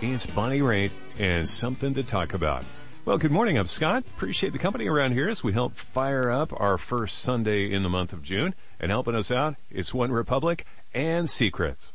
It's Bonnie Raitt and Something to Talk About. Well, good morning. I'm Scott. Appreciate the company around here as we help fire up our first Sunday in the month of June. And helping us out is One Republic and Secrets.